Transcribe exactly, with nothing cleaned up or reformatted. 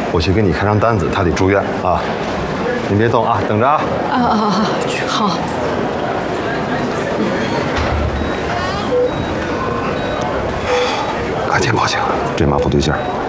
我去给你开张单子，他得住院啊。你别动啊，等着啊。 啊啊啊！好。 赶紧报警，这马不对劲儿。